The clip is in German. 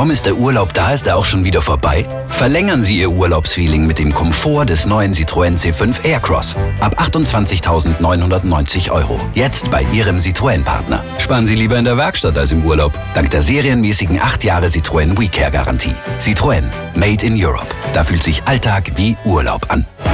Kaum ist der Urlaub da, ist er auch schon wieder vorbei? Verlängern Sie Ihr Urlaubsfeeling mit dem Komfort des neuen Citroën C5 Aircross. Ab 28.990 €. Jetzt bei Ihrem Citroën-Partner. Sparen Sie lieber in der Werkstatt als im Urlaub. Dank der serienmäßigen 8 Jahre Citroën WeCare-Garantie. Citroën. Made in Europe. Da fühlt sich Alltag wie Urlaub an.